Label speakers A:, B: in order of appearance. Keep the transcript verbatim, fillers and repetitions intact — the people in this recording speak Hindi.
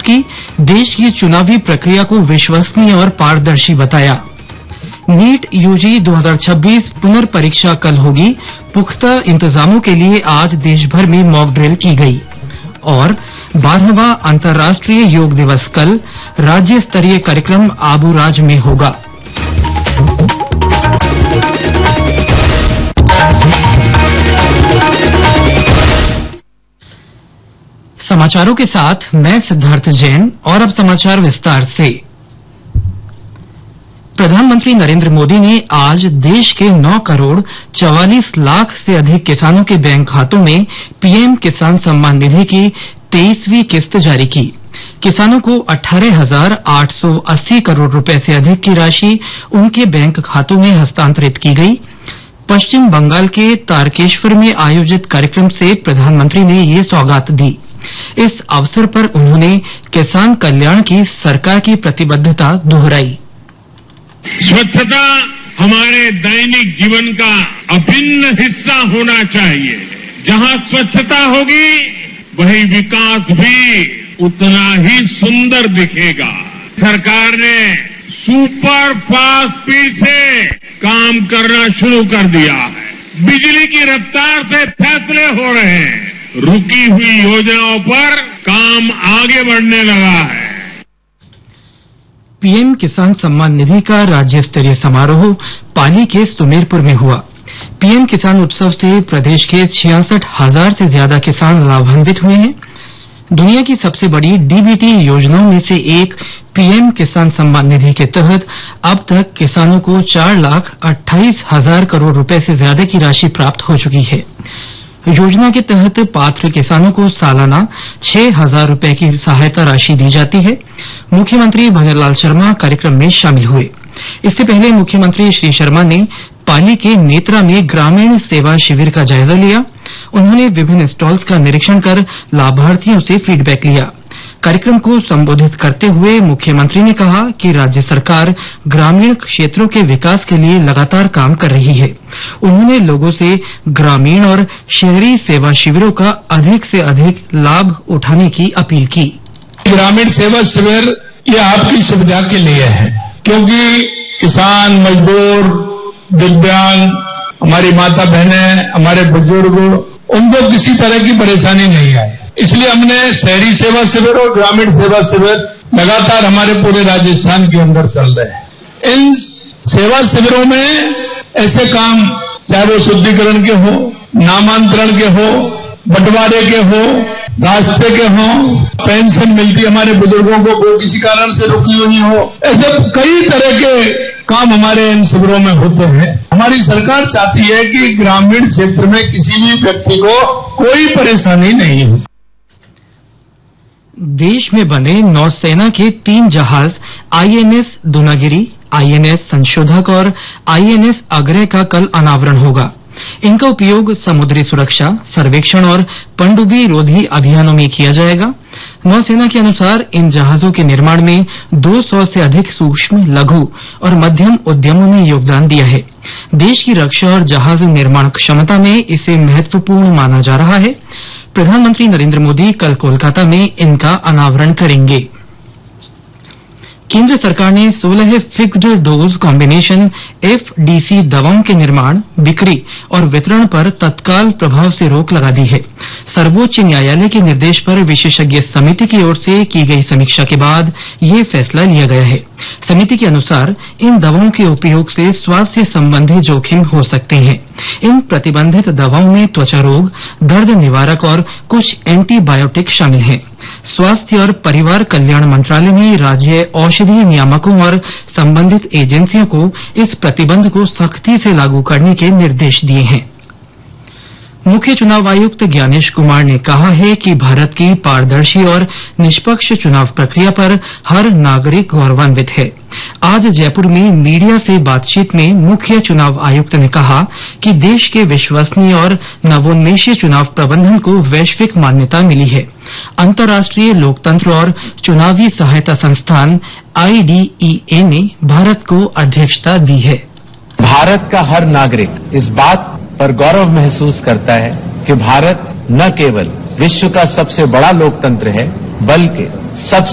A: की, देश की चुनावी प्रक्रिया को विश्वसनीय और पारदर्शी बताया। नीट यूजी दो हज़ार छब्बीस पुनर्परीक्षा कल होगी, पुख्ता इंतजामों के लिए आज देश भर में मॉक ड्रिल की गई। और बारहवां अंतर्राष्ट्रीय योग दिवस कल, राज्य स्तरीय कार्यक्रम आबूराज में होगा। समाचारों के साथ मैं सिद्धार्थ जैन। और अब समाचार विस्तार से। प्रधानमंत्री नरेंद्र मोदी ने आज देश के नौ करोड़ चवालीस लाख से अधिक किसानों के बैंक खातों में पीएम किसान सम्मान निधि की तेईसवीं किस्त जारी की। किसानों को अठारह हजार आठ सौ अस्सी करोड़ रुपए से अधिक की राशि उनके बैंक खातों में हस्तांतरित की गई। पश्चिम बंगाल के तारकेश्वर में आयोजित कार्यक्रम से प्रधानमंत्री ने ये सौगात दी। इस अवसर पर उन्होंने किसान कल्याण की सरकार की प्रतिबद्धता दोहराई।
B: स्वच्छता हमारे दैनिक जीवन का अभिन्न हिस्सा होना चाहिए। जहां स्वच्छता होगी वहीं विकास भी उतना ही सुंदर दिखेगा। सरकार ने सुपर फास्ट स्पीड से काम करना शुरू कर दिया है। बिजली की रफ्तार से फैसले हो रहे हैं। रुकी हुई योजनाओं पर काम आगे बढ़ने लगा है।
A: पीएम किसान सम्मान निधि का राज्य स्तरीय समारोह पाली के सुमेरपुर में हुआ। पीएम किसान उत्सव से प्रदेश के छियासठ हजार से ज्यादा किसान लाभान्वित हुए हैं। दुनिया की सबसे बड़ी डीबीटी योजनाओं में से एक पीएम किसान सम्मान निधि के तहत अब तक किसानों को चार लाख अट्ठाईस हजार करोड़ रुपए से ज्यादा की राशि प्राप्त हो चुकी है। योजना के तहत पात्र किसानों को सालाना छह हजार रुपए की सहायता राशि दी जाती है। मुख्यमंत्री भजनलाल शर्मा कार्यक्रम में शामिल हुए। इससे पहले मुख्यमंत्री श्री शर्मा ने पाली के नेत्रा में ग्रामीण सेवा शिविर का जायजा लिया। उन्होंने विभिन्न स्टॉल्स का निरीक्षण कर लाभार्थियों से फीडबैक लिया। कार्यक्रम को संबोधित करते हुए मुख्यमंत्री ने कहा कि राज्य सरकार ग्रामीण क्षेत्रों के विकास के लिए लगातार काम कर रही है। उन्होंने लोगों से ग्रामीण और शहरी सेवा शिविरों का अधिक से अधिक लाभ उठाने की अपील की।
C: ग्रामीण सेवा शिविर ये आपकी सुविधा के लिए है, क्योंकि किसान, मजदूर, दिव्यांग, हमारी माता बहनें, हमारे बुजुर्ग, उनको किसी तरह की परेशानी नहीं आए। इसलिए हमने शहरी सेवा शिविर और ग्रामीण सेवा शिविर लगातार हमारे पूरे राजस्थान के अंदर चल रहे हैं। इन सेवा शिविरों में ऐसे काम, चाहे वो शुद्धिकरण के हो, नामांतरण के हो, बंटवारे के हो, रास्ते के हो, पेंशन मिलती हमारे बुजुर्गों को, कोई किसी कारण से रुकी हुई हो, ऐसे कई तरह के काम हमारे इन शिविरों में होते हैं। हमारी सरकार चाहती है कि ग्रामीण क्षेत्र में किसी भी व्यक्ति को कोई परेशानी नहीं हो।
A: देश में बने नौसेना के तीन जहाज आईएनएस दूनागिरी, आईएनएस संशोधक और आईएनएस अग्रय का कल अनावरण होगा। इनका उपयोग समुद्री सुरक्षा, सर्वेक्षण और पनडुब्बी रोधी अभियानों में किया जाएगा। नौसेना के अनुसार इन जहाजों के निर्माण में दो सौ से अधिक सूक्ष्म, लघु और मध्यम उद्यमों ने योगदान दिया है। देश की रक्षा और जहाज निर्माण क्षमता में इसे महत्वपूर्ण माना जा रहा है। प्रधानमंत्री नरेंद्र मोदी कल कोलकाता में इनका अनावरण करेंगे। केंद्र सरकार ने सोलह फिक्स्ड डोज कॉम्बिनेशन एफडीसी दवाओं के निर्माण, बिक्री और वितरण पर तत्काल प्रभाव से रोक लगा दी है। सर्वोच्च न्यायालय के निर्देश पर विशेषज्ञ समिति की ओर से की गई समीक्षा के बाद ये फैसला लिया गया है। समिति के अनुसार इन दवाओं के उपयोग से स्वास्थ्य संबंधी जोखिम हो सकते हैं। इन प्रतिबंधित दवाओं में त्वचा रोग, दर्द निवारक और कुछ एंटीबायोटिक शामिल हैं। स्वास्थ्य और परिवार कल्याण मंत्रालय ने राज्य औषधि नियामकों और संबंधित एजेंसियों को इस प्रतिबंध को सख्ती से लागू करने के निर्देश दिए हैं। मुख्य चुनाव आयुक्त ज्ञानेश कुमार ने कहा है कि भारत की पारदर्शी और निष्पक्ष चुनाव प्रक्रिया पर हर नागरिक गौरवान्वित है। आज जयपुर में मीडिया से बातचीत में मुख्य चुनाव आयुक्त ने कहा कि देश के विश्वसनीय और नवोन्मेषी चुनाव प्रबंधन को वैश्विक मान्यता मिली है। अंतर्राष्ट्रीय लोकतंत्र और चुनावी सहायता संस्थान आईडीईए ने भारत को अध्यक्षता दी है।
D: भारत का हर नागरिक इस बात पर गौरव महसूस करता है कि भारत न केवल विश्व का सबसे बड़ा लोकतंत्र है, बल्कि सबसे